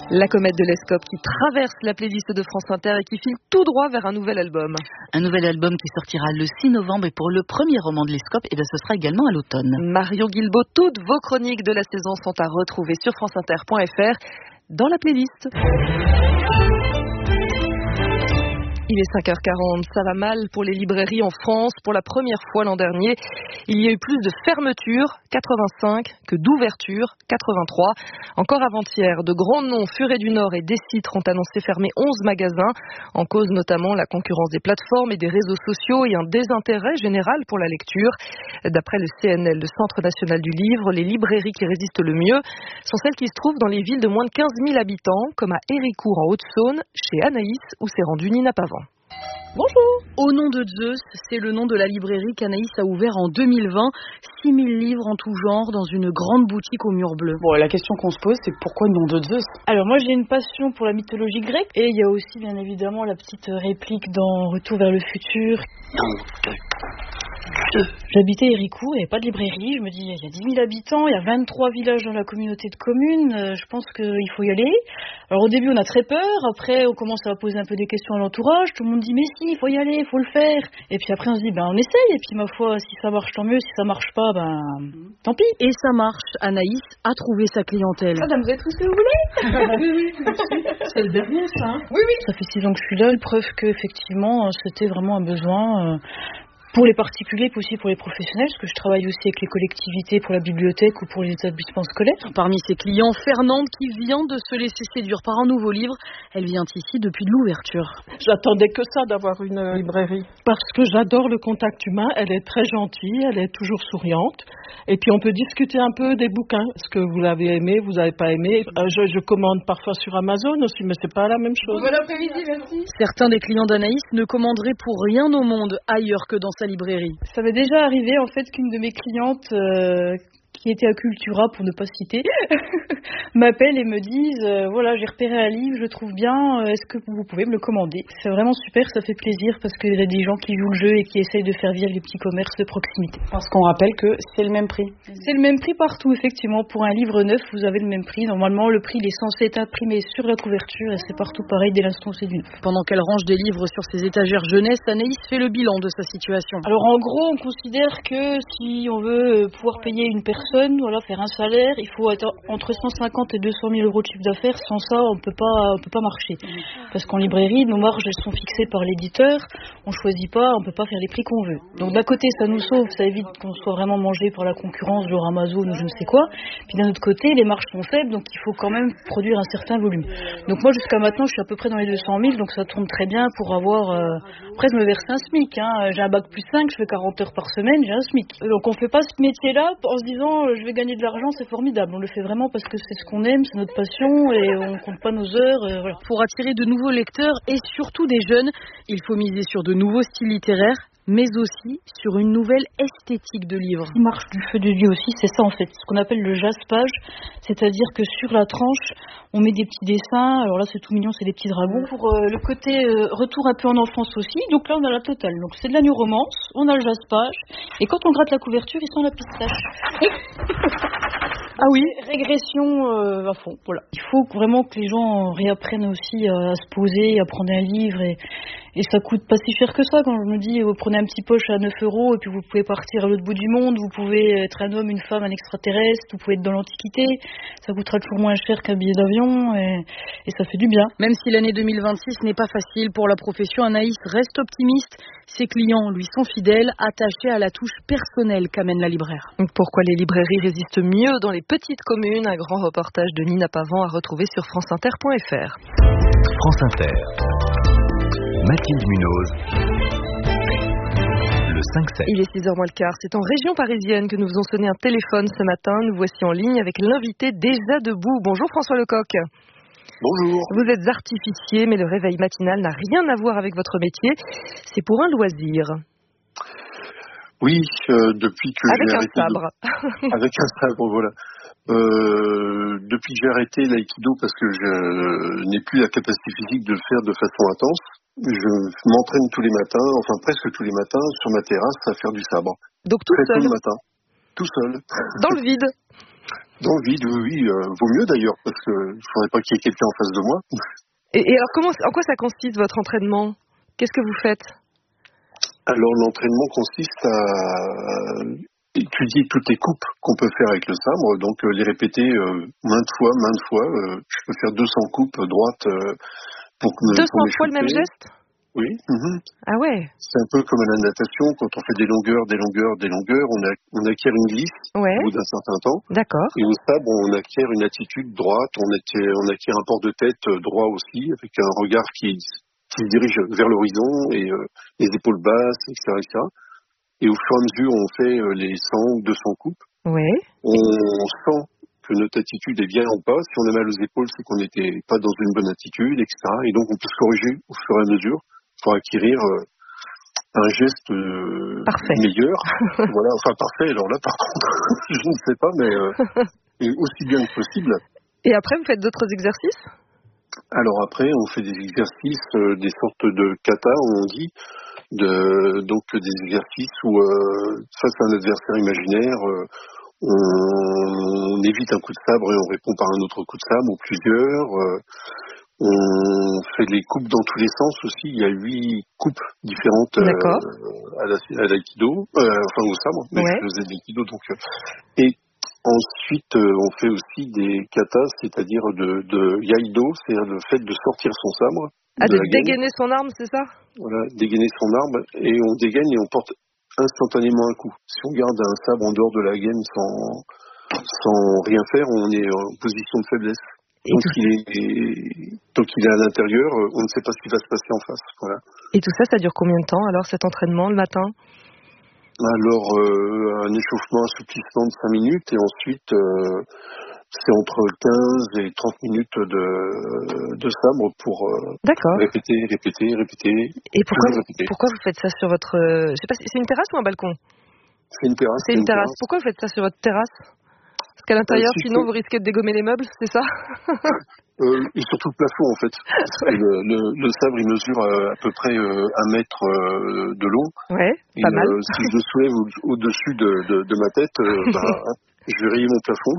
La comète de l'Escope qui traverse la playlist de France Inter et qui file tout droit vers un nouvel album. Un nouvel album qui sortira le 6 novembre et pour le premier roman de l'Escope, ce sera également à l'automne. Marion Guilbault, toutes vos chroniques de la saison sont à retrouver sur franceinter.fr dans la playlist. Il est 5h40, ça va mal pour les librairies en France. Pour la première fois l'an dernier, il y a eu plus de fermetures, 85, que d'ouvertures, 83. Encore avant-hier, de grands noms, Furet du Nord et Décitre, ont annoncé fermer 11 magasins, en cause notamment la concurrence des plateformes et des réseaux sociaux et un désintérêt général pour la lecture. D'après le CNL, le Centre national du livre, les librairies qui résistent le mieux sont celles qui se trouvent dans les villes de moins de 15 000 habitants, comme à Héricourt en Haute-Saône, chez Anaïs, où s'est rendue Nina Pavant. Bonjour. Au nom de Zeus, c'est le nom de la librairie qu'Anaïs a ouvert en 2020. 6 000 livres en tout genre dans une grande boutique au mur bleu. Bon, la question qu'on se pose, c'est pourquoi le nom de Zeus ? Alors moi j'ai une passion pour la mythologie grecque et il y a aussi bien évidemment la petite réplique dans Retour vers le futur. J'habitais Héricourt, il n'y avait pas de librairie, je me dis il y a 10 000 habitants, il y a 23 villages dans la communauté de communes, je pense qu'il faut y aller. Alors au début on a très peur, après on commence à poser un peu des questions à l'entourage, tout le monde dit mais si, il faut y aller, il faut le faire. Et puis après on se dit on essaye, et puis ma foi, si ça marche tant mieux, si ça marche pas, tant pis. Et ça marche, Anaïs a trouvé sa clientèle. Madame, vous avez tout ce que vous voulez? Oui, c'est le dernier ça. Oui. Ça fait 6 ans que je suis là, preuve qu'effectivement c'était vraiment un besoin. Pour les particuliers, puis aussi pour les professionnels, parce que je travaille aussi avec les collectivités pour la bibliothèque ou pour les établissements scolaires. Parmi ses clients, Fernande, qui vient de se laisser séduire par un nouveau livre. Elle vient ici depuis l'ouverture. J'attendais que ça d'avoir une librairie. Parce que j'adore le contact humain, elle est très gentille, elle est toujours souriante. Et puis on peut discuter un peu des bouquins. Est-ce que vous l'avez aimé, vous n'avez pas aimé. Je commande parfois sur Amazon aussi, mais c'est pas la même chose. Bon après-midi, merci. Certains des clients d'Anaïs ne commanderaient pour rien au monde ailleurs que dans sa librairie. Ça m'est déjà arrivé en fait qu'une de mes clientes qui était à Cultura, pour ne pas citer, m'appelle et me disent voilà, j'ai repéré un livre, je le trouve bien, est-ce que vous pouvez me le commander? C'est vraiment super, ça fait plaisir parce qu'il y a des gens qui jouent le jeu et qui essayent de faire vivre les petits commerces de proximité. Parce qu'on rappelle que c'est le même prix. C'est le même prix partout, effectivement. Pour un livre neuf, vous avez le même prix. Normalement, le prix il est censé être imprimé sur la couverture et c'est partout pareil dès l'instant où c'est du neuf. Pendant qu'elle range des livres sur ses étagères jeunesse, Anaïs fait le bilan de sa situation. Alors en gros, on considère que si on veut pouvoir payer une personne, faire un salaire, il faut être entre 150 et 200 000 euros de chiffre d'affaires. Sans ça, on peut pas marcher. Parce qu'en librairie, nos marges, elles sont fixées par l'éditeur. On choisit pas, on peut pas faire les prix qu'on veut. Donc d'un côté, ça nous sauve, ça évite qu'on soit vraiment mangé par la concurrence, genre Amazon ou je ne sais quoi. Puis d'un autre côté, les marges sont faibles, donc il faut quand même produire un certain volume. Donc moi, jusqu'à maintenant, je suis à peu près dans les 200 000, donc ça tourne très bien pour avoir... Après, je me verse un SMIC. J'ai un bac plus 5, je fais 40 heures par semaine, j'ai un SMIC. Donc on fait pas ce métier-là en se disant je vais gagner de l'argent, c'est formidable. On le fait vraiment parce que c'est ce qu'on aime, c'est notre passion et on compte pas nos heures. Voilà. Pour attirer de nouveaux lecteurs et surtout des jeunes, il faut miser sur de nouveaux styles littéraires, mais aussi sur une nouvelle esthétique de livre. Ce qui marche du feu de Dieu aussi, c'est ça en fait, ce qu'on appelle le jaspage, c'est-à-dire que sur la tranche, on met des petits dessins, alors là c'est tout mignon, c'est des petits dragons, pour le côté retour un peu en enfance aussi, donc là on a la totale, donc c'est de la new romance, on a le jaspage, et quand on gratte la couverture, ils sont la pistache. Ah oui, régression à fond, voilà. Il faut vraiment que les gens réapprennent aussi à se poser, à prendre un livre et ça coûte pas si cher que ça. Quand je me dis, vous prenez un petit poche à 9 € et puis vous pouvez partir à l'autre bout du monde, vous pouvez être un homme, une femme, un extraterrestre, vous pouvez être dans l'Antiquité, ça coûtera toujours moins cher qu'un billet d'avion et ça fait du bien. Même si l'année 2026 n'est pas facile pour la profession, Anaïs reste optimiste. Ses clients lui sont fidèles, attachés à la touche personnelle qu'amène la libraire. Pourquoi les librairies résistent mieux dans les petites communes? Un grand reportage de Nina Pavant à retrouver sur franceinter.fr. France Inter. Mathilde Munoz, le 5-7. Il est 6h moins le quart. C'est en région parisienne que nous vous avons sonné un téléphone ce matin. Nous voici en ligne avec l'invité déjà debout. Bonjour François Lecoq. Bonjour. Vous êtes artificier, mais le réveil matinal n'a rien à voir avec votre métier. C'est pour un loisir. Oui, depuis que avec j'ai un arrêté sabre. Avec un sabre, voilà. Depuis que j'ai arrêté l'aïkido parce que je n'ai plus la capacité physique de le faire de façon intense, je m'entraîne tous les matins, enfin presque tous les matins, sur ma terrasse à faire du sabre. Donc tout seul. Tout le matin. Tout seul. Dans le vide. Dans le vide, oui, vaut mieux d'ailleurs, parce que il faudrait pas qu'il y ait quelqu'un en face de moi. Et alors, en quoi ça consiste votre entraînement? Qu'est-ce que vous faites? Alors, l'entraînement consiste à étudier toutes les coupes qu'on peut faire avec le sabre, donc les répéter maintes fois. Je peux faire 200 coupes droites pour 200 fois le même geste? Oui. Ah ouais. C'est un peu comme à la natation, quand on fait des longueurs, on acquiert une glisse au bout d'un certain temps. D'accord. Et au sabre, on acquiert une attitude droite, on acquiert un port de tête droit aussi, avec un regard qui se dirige vers l'horizon et les épaules basses, etc. Et au fur et à mesure, on fait les 100 ou 200 coupes. Ouais. On sent que notre attitude est bien ou pas. Si on a mal aux épaules, c'est qu'on n'était pas dans une bonne attitude, etc. Et donc, on peut se corriger au fur et à mesure pour acquérir un geste meilleur. Voilà, enfin parfait. Alors là, par contre, je ne sais pas, mais aussi bien que possible. Et après, vous faites d'autres exercices? Alors après, on fait des exercices, des sortes de kata, on dit. Donc des exercices où face à un adversaire imaginaire, on évite un coup de sabre et on répond par un autre coup de sabre ou plusieurs. On fait les coupes dans tous les sens aussi. Il y a 8 coupes différentes à l'aïkido, enfin au sabre, mais je faisais de l'aïkido donc. Et ensuite, on fait aussi des katas, c'est-à-dire de yaido, c'est-à-dire le fait de sortir son sabre. De dégainer son arme, c'est ça? Voilà, dégainer son arme, et on dégaine et on porte instantanément un coup. Si on garde un sabre en dehors de la gaine sans rien faire, on est en position de faiblesse. Donc il est à l'intérieur, on ne sait pas ce qui va se passer en face. Voilà. Et tout ça, ça dure combien de temps alors, cet entraînement, le matin? Alors, un échauffement, assouplissement de 5 minutes, et ensuite, c'est entre 15 et 30 minutes de sabre pour répéter. Et pourquoi vous faites ça sur votre... je sais pas, c'est une terrasse ou un balcon? C'est une terrasse. C'est une terrasse. Pourquoi vous faites ça sur votre terrasse? Parce qu'à l'intérieur, sinon, vous risquez de dégommer les meubles, c'est ça? Et surtout le plafond, en fait. Le sabre, il mesure à peu près 1 mètre de long. Ouais, pas mal. Si je le soulève au-dessus de ma tête, je vais rayer mon plafond.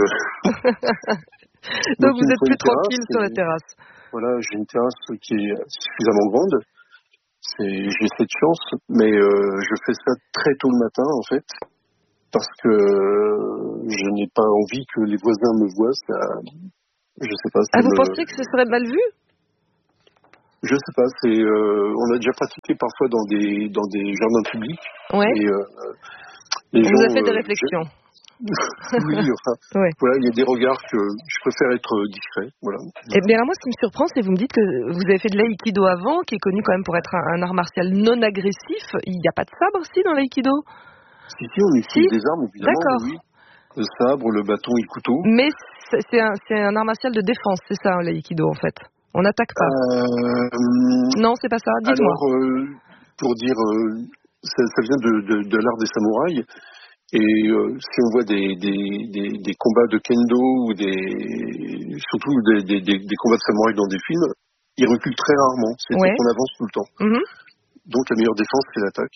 Donc vous êtes plus tranquille sur la terrasse. Voilà, j'ai une terrasse qui est suffisamment grande. J'ai cette chance, mais je fais ça très tôt le matin, en fait, parce que je n'ai pas envie que les voisins me voient. Je sais pas. Vous pensiez que ce serait mal vu? Je sais pas. On a déjà pratiqué parfois dans des jardins publics. Ouais. Et on vous a fait des réflexions. Oui, enfin, voilà, il y a des regards que je préfère être discret, voilà. Et bien alors moi, ce qui me surprend, c'est que vous me dites que vous avez fait de l'aïkido avant, qui est connu quand même pour être un art martial non agressif. Il n'y a pas de sabre, si, dans l'aïkido? Si, on utilise des armes, évidemment. D'accord. Oui. Le sabre, le bâton et le couteau. Mais c'est un art martial de défense, c'est ça, l'aïkido, en fait. On n'attaque pas. Non, c'est pas ça. Dites-moi. Alors, pour dire, ça vient de l'art des samouraïs. Et si on voit des combats de kendo ou surtout des combats de samouraïs dans des films, ils reculent très rarement. C'est qu'on avance tout le temps. Donc la meilleure défense, c'est l'attaque.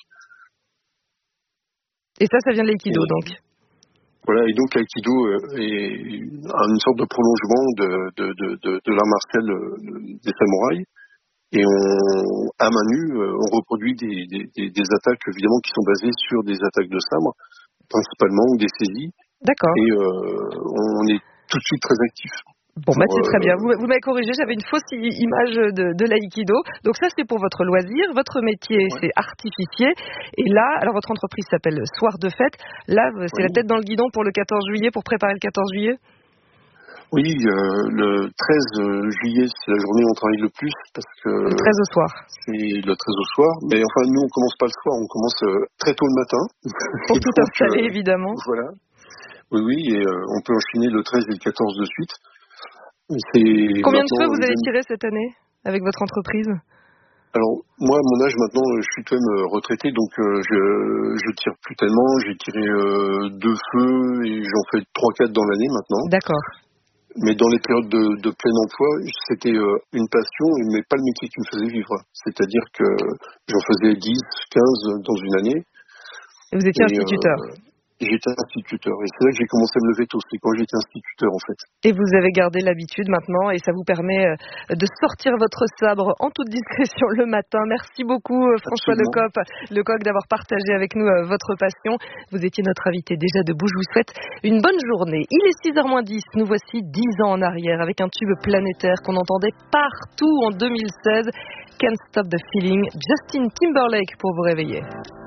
Et ça vient de l'aïkido, donc. Voilà, et donc l'aïkido est une sorte de prolongement de l'art martial des samouraïs. Et à main nue, on reproduit des attaques, évidemment, qui sont basées sur des attaques de sabre, principalement, ou des saisies. D'accord. Et on est tout de suite très actif. Bon, c'est très bien. Vous m'avez corrigé, j'avais une fausse image de l'aïkido. Donc ça, c'est pour votre loisir. Votre métier, c'est artificier. Et là, alors votre entreprise s'appelle Soir de Fête. Là, c'est la tête dans le guidon pour le 14 juillet, pour préparer le 14 juillet. Oui, le 13 juillet, c'est la journée où on travaille le plus, parce que... Le 13 au soir. C'est le 13 au soir. Mais enfin, nous, on commence pas le soir, on commence très tôt le matin. Pour tout installer, évidemment. Voilà. Oui, et on peut enchaîner le 13 et le 14 de suite. Combien de feux vous avez tiré cette année avec votre entreprise? Alors, moi, à mon âge maintenant, je suis quand même retraité, donc je tire plus tellement. J'ai tiré 2 feux et j'en fais 3-4 dans l'année maintenant. D'accord. Mais dans les périodes de plein emploi, c'était une passion, mais pas le métier qui me faisait vivre. C'est-à-dire que j'en faisais 10, 15 dans une année. Et vous étiez instituteur? j'étais instituteur. Et c'est là que j'ai commencé à me lever tôt, c'est quand j'étais instituteur en fait. Et vous avez gardé l'habitude maintenant et ça vous permet de sortir votre sabre en toute discrétion le matin. Merci beaucoup François Lecoq d'avoir partagé avec nous votre passion. Vous étiez notre invité déjà debout. Je vous souhaite une bonne journée. Il est 6h-10. Nous voici 10 ans en arrière avec un tube planétaire qu'on entendait partout en 2016. Can't Stop the Feeling. Justin Timberlake pour vous réveiller.